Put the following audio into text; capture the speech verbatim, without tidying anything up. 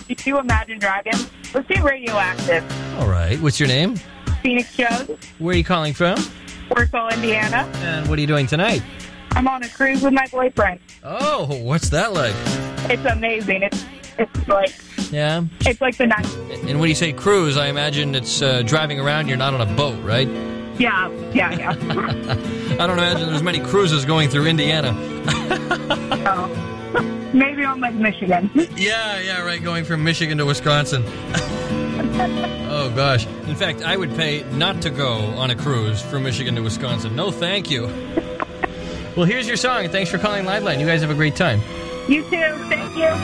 you do Imagine Dragons. Let's do Radioactive. All right. What's your name? Phoenix Jones, Where are you calling from? Warsaw, Indiana. And what are you doing tonight? I'm on a cruise with my boyfriend. Oh, what's that like? It's amazing. It's it's like Yeah. it's like the night. And when you say cruise, I imagine it's uh, driving around. You're not on a boat, right? Yeah, yeah, yeah. I don't imagine there's many cruises going through Indiana. Oh. Maybe on like Michigan. Yeah, yeah, right. Going from Michigan to Wisconsin. Oh, gosh. In fact, I would pay not to go on a cruise from Michigan to Wisconsin. No, thank you. Well, here's your song. Thanks for calling Liveline. You guys have a great time. You too. Thank you.